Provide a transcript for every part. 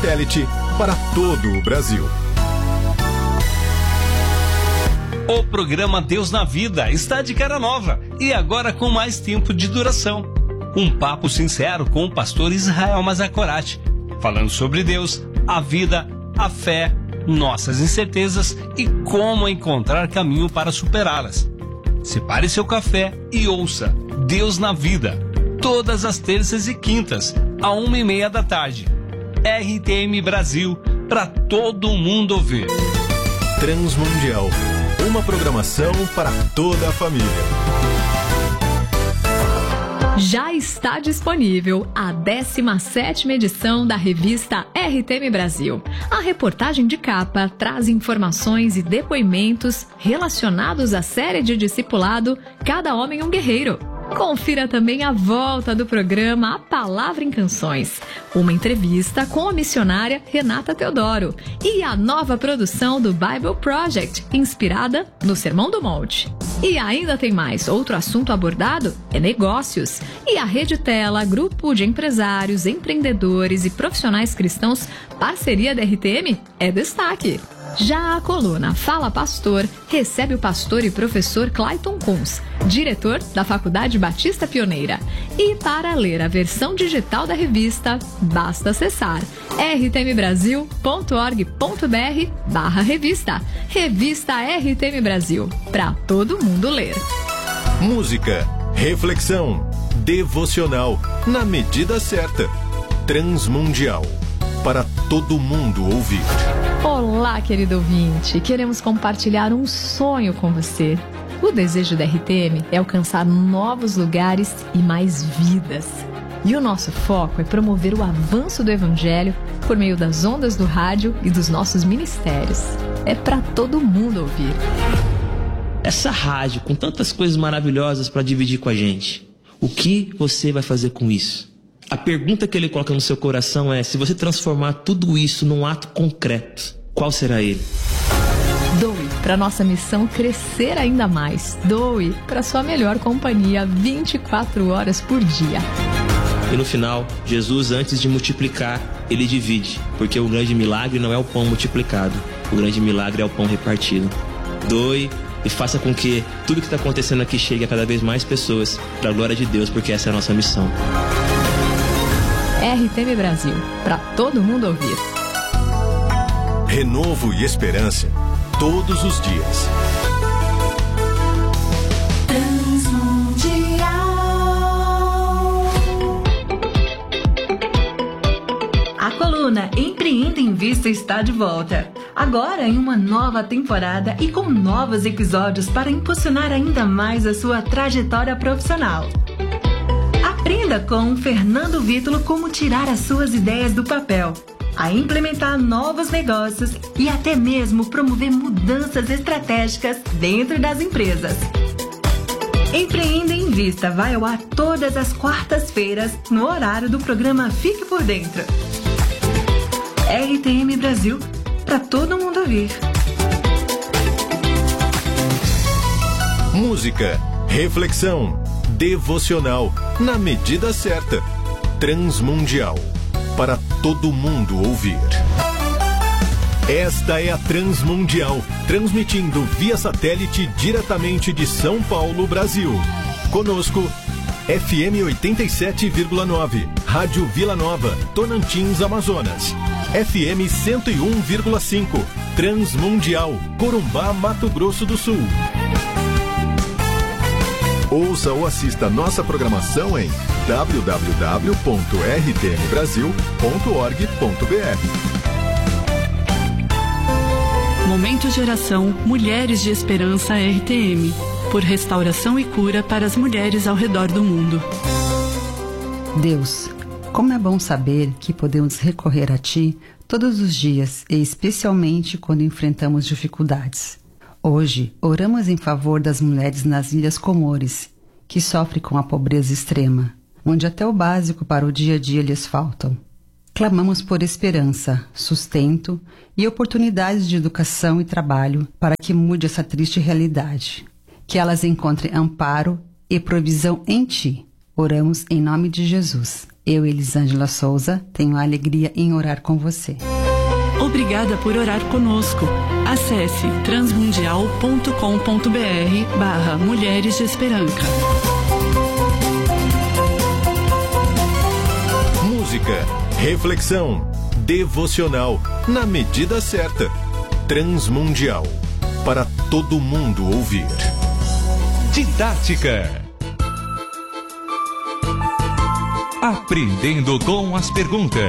satélite para todo o Brasil. O programa Deus na Vida está de cara nova e agora com mais tempo de duração. Um papo sincero com o pastor Israel Mazakorati, falando sobre Deus, a vida, a fé, nossas incertezas e como encontrar caminho para superá-las. Separe seu café e ouça Deus na Vida, todas as terças e quintas, à 1:30 da tarde. RTM Brasil, para todo mundo ouvir. Transmundial, uma programação para toda a família. Já está disponível a 17ª edição da revista RTM Brasil. A reportagem de capa traz informações e depoimentos relacionados à série de discipulado Cada Homem um Guerreiro. Confira também a volta do programa A Palavra em Canções, uma entrevista com a missionária Renata Teodoro e a nova produção do Bible Project, inspirada no Sermão do Monte. E ainda tem mais. Outro assunto abordado é negócios. E a Rede Tela, grupo de empresários, empreendedores e profissionais cristãos, parceria da RTM, é destaque. Já a coluna Fala Pastor recebe o pastor e professor Clayton Kunz, diretor da Faculdade Batista Pioneira. E para ler a versão digital da revista, basta acessar rtmbrasil.org.br/revista. Revista RTM Brasil, para todo mundo ler. Música, reflexão, devocional, na medida certa. Transmundial, para todo mundo ouvir. Olá, querido ouvinte! Queremos compartilhar um sonho com você. O desejo da RTM é alcançar novos lugares e mais vidas. E o nosso foco é promover o avanço do Evangelho por meio das ondas do rádio e dos nossos ministérios. É para todo mundo ouvir. Essa rádio, com tantas coisas maravilhosas para dividir com a gente, o que você vai fazer com isso? A pergunta que ele coloca no seu coração é: se você transformar tudo isso num ato concreto, qual será ele? Doe para nossa missão crescer ainda mais. Doe para sua melhor companhia 24 horas por dia. E no final, Jesus, antes de multiplicar, ele divide, porque o grande milagre não é o pão multiplicado, o grande milagre é o pão repartido. Doe e faça com que tudo que está acontecendo aqui chegue a cada vez mais pessoas, para a glória de Deus, porque essa é a nossa missão. RTM Brasil, para todo mundo ouvir. Renovo e esperança, todos os dias. Transmundial. A coluna Empreenda em Vista está de volta. Agora em uma nova temporada e com novos episódios para impulsionar ainda mais a sua trajetória profissional. Aprenda com Fernando Vítulo como tirar as suas ideias do papel, a implementar novos negócios e até mesmo promover mudanças estratégicas dentro das empresas. Empreenda em Vista vai ao ar todas as quartas-feiras no horário do programa Fique por Dentro. RTM Brasil, para todo mundo ouvir. Música, reflexão, devocional, na medida certa. Transmundial, para todo mundo ouvir. Esta é a Transmundial, transmitindo via satélite diretamente de São Paulo, Brasil. Conosco, FM 87,9, Rádio Vila Nova, Tonantins, Amazonas. FM 101,5, Transmundial, Corumbá, Mato Grosso do Sul. Ouça ou assista nossa programação em www.rtmbrasil.org.br. Momento de oração Mulheres de Esperança RTM, por restauração e cura para as mulheres ao redor do mundo. Deus, como é bom saber que podemos recorrer a Ti todos os dias e especialmente quando enfrentamos dificuldades. Hoje, oramos em favor das mulheres nas Ilhas Comores, que sofrem com a pobreza extrema, onde até o básico para o dia a dia lhes faltam. Clamamos por esperança, sustento e oportunidades de educação e trabalho para que mude essa triste realidade. Que elas encontrem amparo e provisão em Ti. Oramos em nome de Jesus. Eu, Elisângela Souza, tenho a alegria em orar com você. Obrigada por orar conosco. Acesse transmundial.com.br/Mulheres de Esperança. Música, reflexão, devocional, na medida certa. Transmundial, para todo mundo ouvir. Didática. Aprendendo com as perguntas.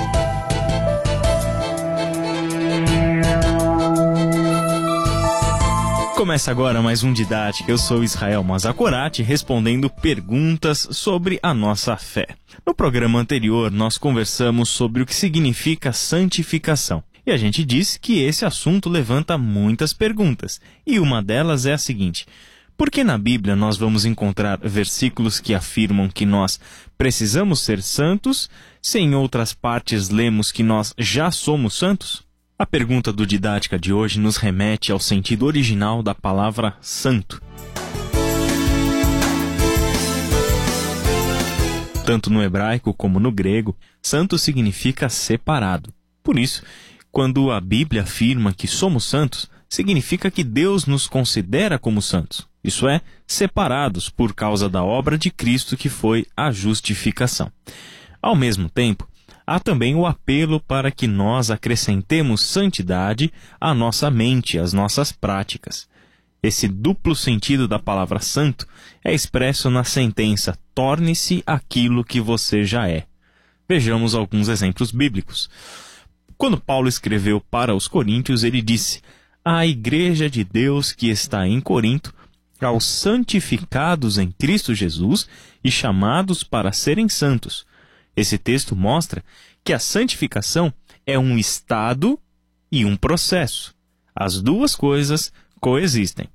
Começa agora mais um Didática. Eu sou Israel Mazakorati, respondendo perguntas sobre a nossa fé. No programa anterior, nós conversamos sobre o que significa santificação. E a gente disse que esse assunto levanta muitas perguntas. E uma delas é a seguinte: por que na Bíblia nós vamos encontrar versículos que afirmam que nós precisamos ser santos, se em outras partes lemos que nós já somos santos? A pergunta do Didática de hoje nos remete ao sentido original da palavra santo. Tanto no hebraico como no grego, santo significa separado. Por isso, quando a Bíblia afirma que somos santos, significa que Deus nos considera como santos. Isso é, separados por causa da obra de Cristo que foi a justificação. Ao mesmo tempo, há também o apelo para que nós acrescentemos santidade à nossa mente, às nossas práticas. Esse duplo sentido da palavra santo é expresso na sentença: torne-se aquilo que você já é. Vejamos alguns exemplos bíblicos. Quando Paulo escreveu para os Coríntios, ele disse: à igreja de Deus que está em Corinto, aos santificados em Cristo Jesus e chamados para serem santos. Esse texto mostra que a santificação é um estado e um processo. As duas coisas coexistem.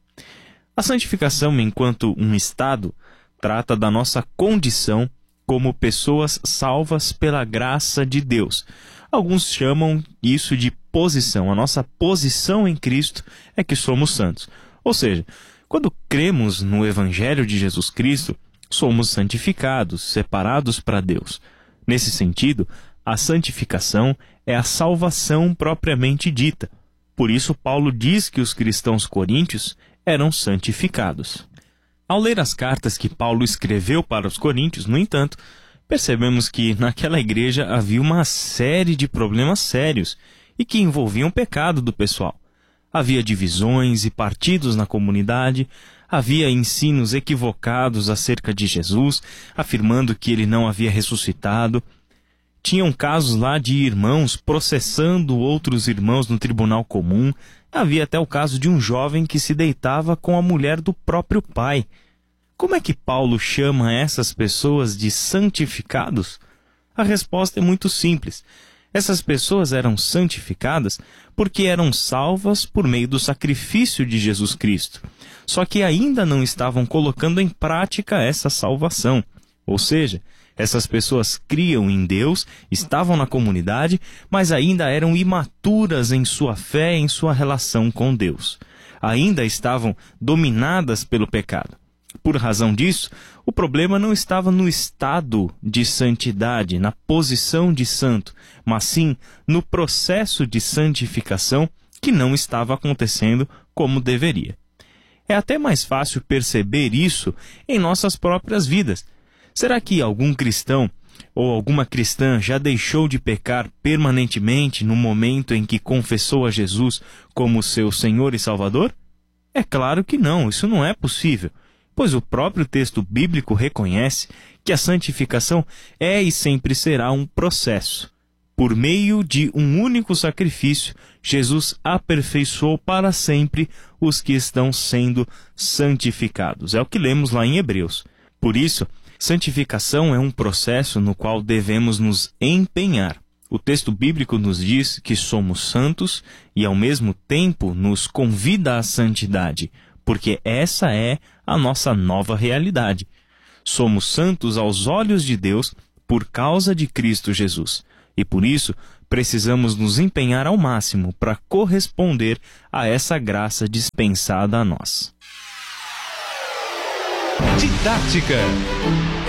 A santificação, enquanto um estado, trata da nossa condição como pessoas salvas pela graça de Deus. Alguns chamam isso de posição. A nossa posição em Cristo é que somos santos. Ou seja, quando cremos no Evangelho de Jesus Cristo, somos santificados, separados para Deus. Nesse sentido, a santificação é a salvação propriamente dita. Por isso, Paulo diz que os cristãos coríntios eram santificados. Ao ler as cartas que Paulo escreveu para os coríntios, no entanto, percebemos que naquela igreja havia uma série de problemas sérios e que envolviam o pecado do pessoal. Havia divisões e partidos na comunidade, havia ensinos equivocados acerca de Jesus, afirmando que ele não havia ressuscitado. Tinham casos lá de irmãos processando outros irmãos no tribunal comum. Havia até o caso de um jovem que se deitava com a mulher do próprio pai. Como é que Paulo chama essas pessoas de santificados? A resposta é muito simples. Essas pessoas eram santificadas porque eram salvas por meio do sacrifício de Jesus Cristo. Só que ainda não estavam colocando em prática essa salvação. Ou seja, essas pessoas criam em Deus, estavam na comunidade, mas ainda eram imaturas em sua fé, em sua relação com Deus. Ainda estavam dominadas pelo pecado. Por razão disso, o problema não estava no estado de santidade, na posição de santo, mas sim no processo de santificação que não estava acontecendo como deveria. É até mais fácil perceber isso em nossas próprias vidas. Será que algum cristão ou alguma cristã já deixou de pecar permanentemente no momento em que confessou a Jesus como seu Senhor e Salvador? É claro que não, isso não é possível. Pois o próprio texto bíblico reconhece que a santificação é e sempre será um processo. Por meio de um único sacrifício, Jesus aperfeiçoou para sempre os que estão sendo santificados. É o que lemos lá em Hebreus. Por isso, santificação é um processo no qual devemos nos empenhar. O texto bíblico nos diz que somos santos e, ao mesmo tempo, nos convida à santidade, porque essa é a nossa nova realidade. Somos santos aos olhos de Deus por causa de Cristo Jesus. E por isso, precisamos nos empenhar ao máximo para corresponder a essa graça dispensada a nós. Didática.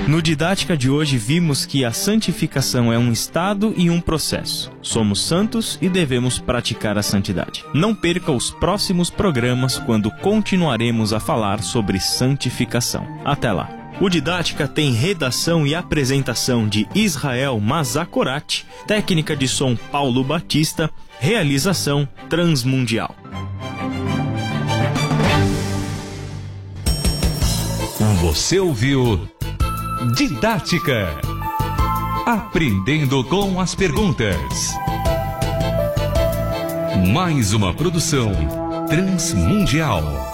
No Didática de hoje vimos que a santificação é um estado e um processo. Somos santos e devemos praticar a santidade. Não perca os próximos programas quando continuaremos a falar sobre santificação. Até lá! O Didática tem redação e apresentação de Israel Mazakorati, técnica de som Paulo Batista, realização Transmundial. Você ouviu Didática. Aprendendo com as perguntas. Mais uma produção Transmundial.